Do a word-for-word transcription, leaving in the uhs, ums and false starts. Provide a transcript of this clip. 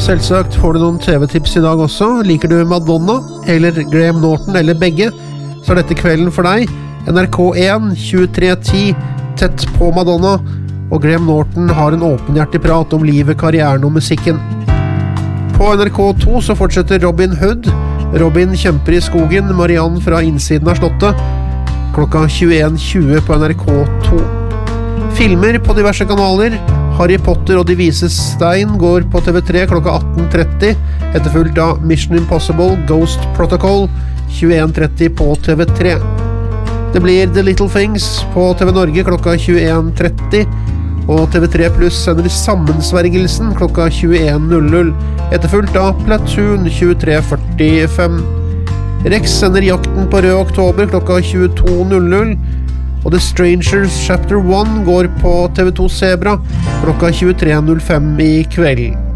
selvsagt får du noen T V-tips i dag også. Liker du Madonna, eller Graham Norton, eller begge, så er dette kvelden for deg. N R K én, tjuetre ti, tett på Madonna, og Graham Norton har en åpenhjertig prat om livet, karrieren og musikken. På N R K to så fortsetter Robin Hood. Robin kjemper i skogen, Marianne fra innsiden av slottet, klokka tjueen tjue på N R K to. Filmer på diverse kanaler. Harry Potter og De vises stein går på T V tre klokka atten tretti, etterfulgt av Mission Impossible Ghost Protocol tjueen tretti på T V tre. Det blir The Little Things på T V Norge klokka tjueen tretti, og T V tre pluss sender Sammensvergelsen klokka tjueen null null, etterfulgt av Platoon tjuetre førtifem. Rex sender Jakten på Rød Oktober klokka tjueto null null, og The Strangers Chapter one går på T V to Zebra klokka tjuetre null fem i kveld.